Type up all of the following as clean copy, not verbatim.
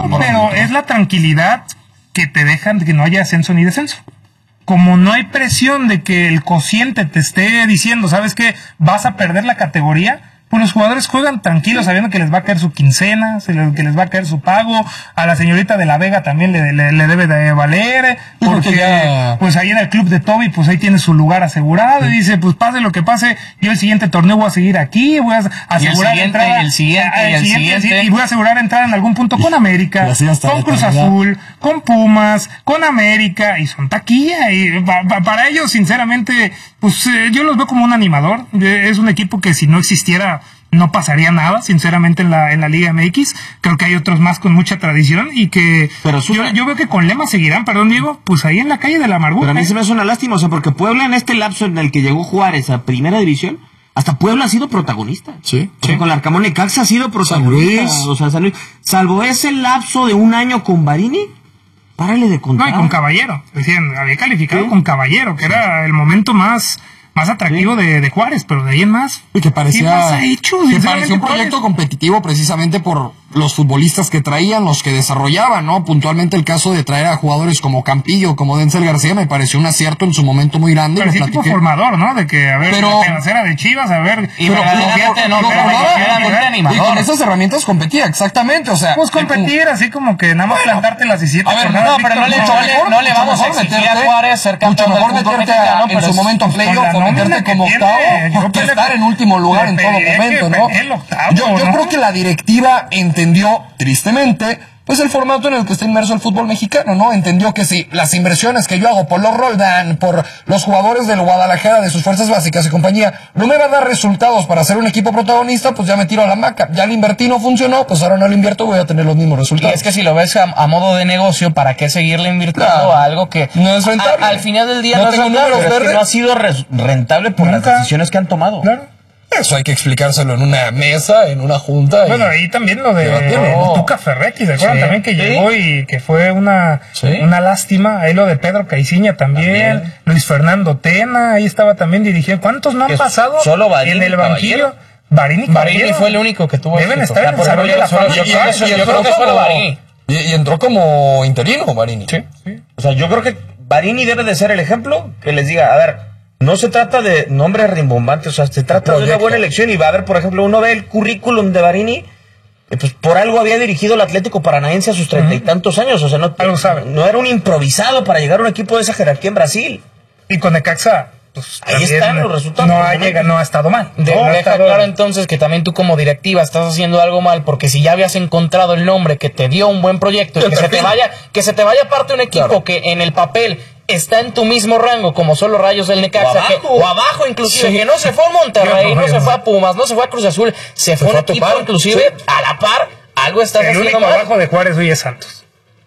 pero es la tranquilidad que te dejan de que no haya ascenso ni descenso. Como no hay presión de que el cociente te esté diciendo, ¿sabes qué? Vas a perder la categoría. Pues los jugadores juegan tranquilos sabiendo que les va a caer su quincena, que les va a caer su pago. A la señorita de la Vega también le debe de valer, porque pues ahí en el club de Toby, pues ahí tiene su lugar asegurado. Y dice, pues pase lo que pase, yo el siguiente torneo voy a seguir aquí, voy a asegurar el siguiente, y voy a asegurar entrar en algún punto con América, con Cruz Azul, con Pumas, con América, y son taquilla. Y para ellos, sinceramente, pues yo los veo como un animador. Es un equipo que si no existiera no pasaría nada, sinceramente, en la Liga MX. Creo que hay otros más con mucha tradición y que yo veo que con Lema seguirán, perdón Diego, pues ahí en la calle de la amargura. Pero a mí se me hace una lástima, o sea, porque Puebla en este lapso en el que llegó Juárez a Primera División, hasta Puebla ha sido protagonista. Sí. O sea, con el Arcamón Necaxa ha sido protagonista. O sea, San Luis, salvo ese lapso de un año con Barini, párale de contar. No, y con Caballero, decían, había calificado con Caballero, que era el momento más atractivo de Juárez, pero de ahí en más. Y que parecía, que parecía un proyecto competitivo precisamente por los futbolistas que traían, los que desarrollaban, ¿no? Puntualmente el caso de traer a jugadores como Campillo, como Denzel García, me pareció un acierto en su momento muy grande. Pero sí tipo formador, ¿no? De que, a ver, la pelacera de Chivas, a ver... Y con esas herramientas competía, exactamente, o sea... Pues competir, así como que nada más plantarte las 17 jornadas. No, pero no le vamos a exigir a Juárez ser campeón del fútbol mexicano, en su momento playoff, o meterte como octavo, que estar en último lugar en todo momento, ¿no? Yo creo que la directiva entendió, tristemente, pues el formato en el que está inmerso el fútbol mexicano, ¿no? Entendió que si las inversiones que yo hago por los Roldán, por los jugadores del Guadalajara, de sus fuerzas básicas y compañía, no me va a dar resultados para ser un equipo protagonista, pues ya me tiro a la hamaca. Ya le invertí, no funcionó, pues ahora no le invierto, voy a tener los mismos resultados. Y es que si lo ves a modo de negocio, ¿para qué seguirle invirtiendo a algo que no es rentable? Al final del día no es rentable, pero es que no ha sido rentable por las decisiones que han tomado. Claro. Eso hay que explicárselo en una mesa, en una junta. Bueno, ahí también lo de Tuca Ferretti, ¿se acuerdan? También que llegó y que fue una lástima. Ahí lo de Pedro Caiciña también. Luis Fernando Tena, ahí estaba también dirigiendo. ¿Cuántos no han pasado solo Barini, en el banquillo? Barini fue el único que tuvo. Deben estar en desarrollo de la fama. Yo creo que fue Barini. Y entró como interino Barini. Sí. O sea, yo creo que Barini debe de ser el ejemplo que les diga, a ver, no se trata de nombres rimbombantes, o sea, se trata de una buena elección. Y va a haber, por ejemplo, uno ve el currículum de Barini, pues por algo había dirigido el Atlético Paranaense a sus 30 y tantos años, o sea, no era un improvisado para llegar a un equipo de esa jerarquía en Brasil. Y con Necaxa, pues ahí están los resultados. No ha estado mal. Deja claro entonces que también tú como directiva estás haciendo algo mal, porque si ya habías encontrado el nombre que te dio un buen proyecto, y que se te vaya parte un equipo que en el papel está en tu mismo rango, como son los Rayos del Necaxa, o abajo inclusive, que no se fue a Monterrey, no se fue a Pumas, no se fue a Cruz Azul, se fue a un equipo inclusive a la par, algo estás haciendo mal. El único abajo de Juárez hoy es Santos.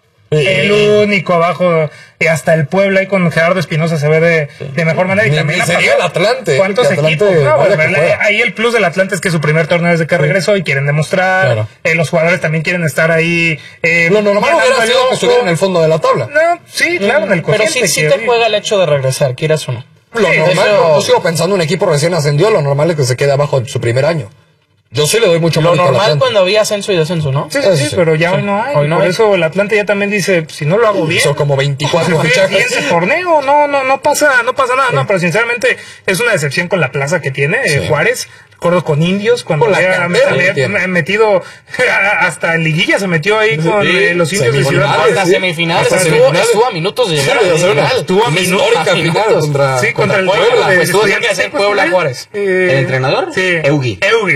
El único abajo, y hasta el Puebla ahí con Gerardo Espinosa se ve de mejor manera. Y también sería el Atlante. ¿Cuántos equipos? Ahí el plus del Atlante es que su primer torneo desde que regresó y quieren demostrar. Claro. Los jugadores también quieren estar ahí. Lo normal hubiera sido que estuvieran en el fondo de la tabla. No, sí, claro, en el cociente. Pero sí te juega el hecho de regresar, quieras o no. Lo normal, yo sigo pensando, un equipo recién ascendió, lo normal es que se quede abajo en su primer año. Yo sí le doy mucho mérito. Lo normal cuando había ascenso y descenso, ¿no? Sí, pero ya hoy no hay. Por eso el Atlante ya también dice, si no lo hago bien. Hizo como 24 fichajes. El torneo, no pasa nada. No, pero sinceramente es una decepción con la plaza que tiene Juárez. Recuerdo con Indios, cuando había metido hasta en liguilla, se metió ahí con los Indios de Ciudad Juárez. Hasta semifinales. Estuvo a minutos de llegar a la final. Estuvo a minutos. Sí, contra el Puebla. Estuvo cerca de ser Puebla Juárez. ¿El entrenador? Sí. Eugi.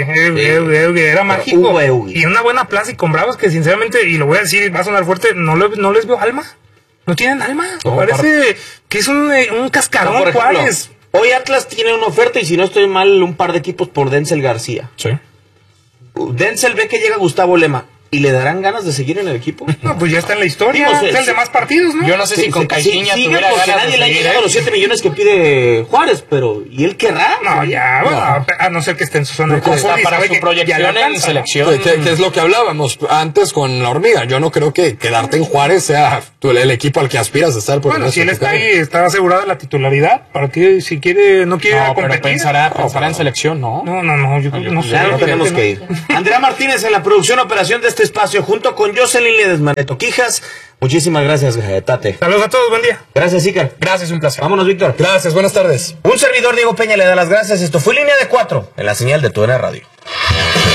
Era mágico. Y una buena plaza y con Bravos que sinceramente, y lo voy a decir, va a sonar fuerte, no les veo alma. No tienen alma. Parece que es un cascarón Juárez. Hoy Atlas tiene una oferta y si no estoy mal, un par de equipos por Denzel García. Sí. Denzel ve que llega Gustavo Lema. ¿Y le darán ganas de seguir en el equipo? No, pues ya está en la historia. Es el de más partidos, ¿no? Yo no sé si con Caixinha tuviera porque ganas nadie de le ha seguir, llegado a los 7 millones que pide Juárez, pero ¿y él querrá? No, ya, bueno, a no ser que esté en su zona de confort. Para su proyección en selección. Que es lo que hablábamos antes con la hormiga. Yo no creo que quedarte en Juárez sea el equipo al que aspiras a estar. Bueno, si él está ahí, está asegurada la titularidad. Para que si quiere, no quiere competir. Pero pensará en selección, ¿no? No, yo creo que no sé. Ya no tenemos que ir. Andrea Martínez en la producción operación de este espacio junto con Jocelyn Ledesma Quijas. Muchísimas gracias, Tate. Saludos a todos, buen día. Gracias, Iker. Gracias, un placer. Vámonos, Víctor. Gracias, buenas tardes. Un servidor, Diego Peña, le da las gracias. Esto fue Línea de 4 en la señal de TUDN Radio.